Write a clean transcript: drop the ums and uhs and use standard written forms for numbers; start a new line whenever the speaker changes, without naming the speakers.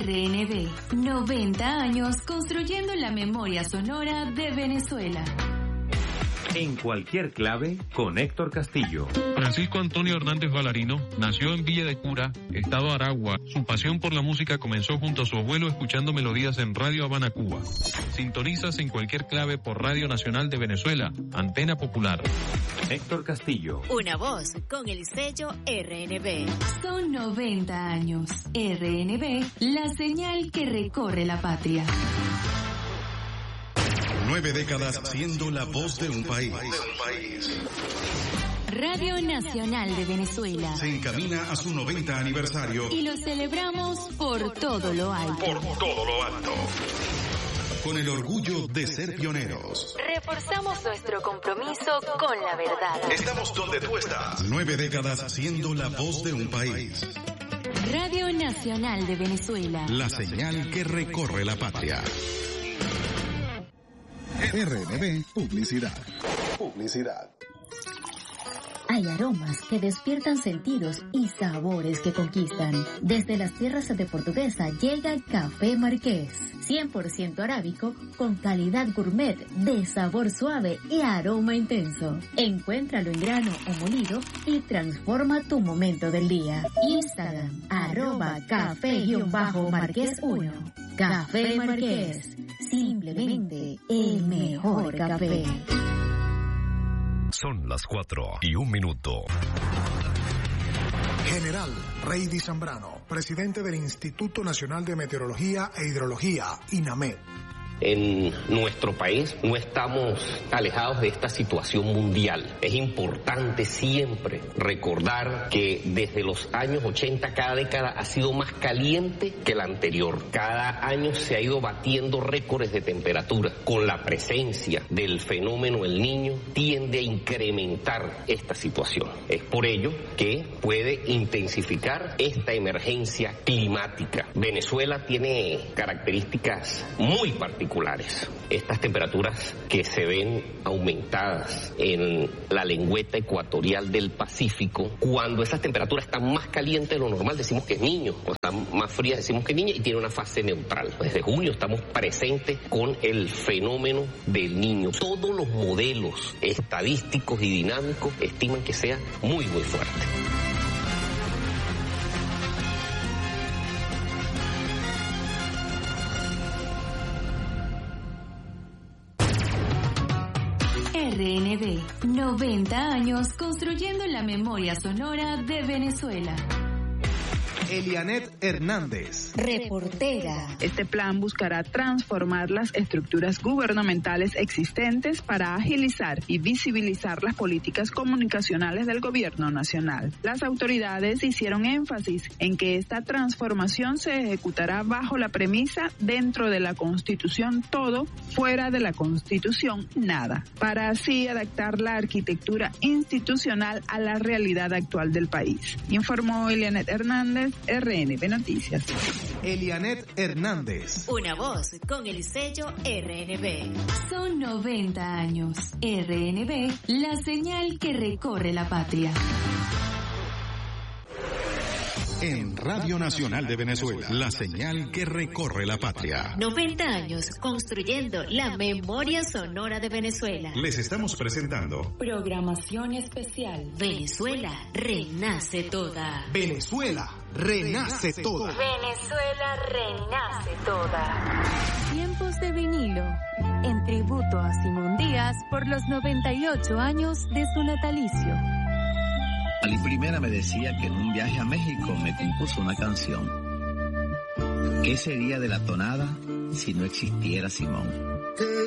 RNB, 90 años construyendo la memoria sonora de Venezuela.
En cualquier clave, con Héctor Castillo.
Francisco Antonio Hernández Valarino nació en Villa de Cura, estado Aragua. Su pasión por la música comenzó junto a su abuelo escuchando melodías en Radio Habana, Cuba. Sintonizas en cualquier clave por Radio Nacional de Venezuela, Antena Popular.
Héctor Castillo.
Una voz con el sello RNB.
Son 90 años. RNB, la señal que recorre la patria.
9 décadas siendo la voz de un país.
Radio Nacional de Venezuela
Se encamina a su 90 aniversario.
y lo celebramos por todo lo alto.
Con el orgullo de ser pioneros.
Reforzamos nuestro compromiso con la verdad.
Estamos donde tú estás. 9 décadas siendo la voz de un país.
Radio Nacional de Venezuela.
La señal que recorre la patria. RNB Publicidad.
Hay aromas que despiertan sentidos y sabores que conquistan. Desde las tierras de Portuguesa llega Café Marqués, 100% arábico con calidad gourmet de sabor suave y aroma intenso. Encuéntralo en grano o molido y transforma tu momento del día. Instagram, @café_marqués1. Café Marqués, simplemente el mejor café.
Son las 4:01.
General Reidy Zambrano, presidente del Instituto Nacional de Meteorología e Hidrología, INAMED.
En nuestro país no estamos alejados de esta situación mundial. Es importante siempre recordar que desde los años 80 cada década ha sido más caliente que la anterior. Cada año se ha ido batiendo récords de temperatura. Con la presencia del fenómeno El Niño tiende a incrementar esta situación. Es por ello que puede intensificar esta emergencia climática. Venezuela tiene características muy particulares. Estas temperaturas que se ven aumentadas en la lengüeta ecuatorial del Pacífico, cuando esas temperaturas están más calientes de lo normal decimos que es niño, o están más frías decimos que es niña, y tiene una fase neutral. Desde junio estamos presentes con el fenómeno del Niño. Todos los modelos estadísticos y dinámicos estiman que sea muy fuerte.
RNB, 90 años construyendo la memoria sonora de Venezuela.
Elianet Hernández,
reportera.
Este plan buscará transformar las estructuras gubernamentales existentes para agilizar y visibilizar las políticas comunicacionales del gobierno nacional. Las autoridades hicieron énfasis en que esta transformación se ejecutará bajo la premisa dentro de la Constitución todo, fuera de la Constitución nada, para así adaptar la arquitectura institucional a la realidad actual del país. Informó Elianet Hernández, RNB Noticias.
Elianet Hernández.
Una voz con el sello RNB.
Son 90 años. RNB, la señal que recorre la patria.
En Radio Nacional de Venezuela, la señal que recorre la patria.
90 años construyendo la memoria sonora de Venezuela.
Les estamos presentando
Programación especial.
Venezuela renace toda.
Venezuela renace toda.
Venezuela renace toda. Tiempos de vinilo. En tributo a Simón Díaz por los 98 años de su natalicio.
Ali Primera me decía que en un viaje a México me compuso una canción. ¿Qué sería de la tonada si no existiera Simón?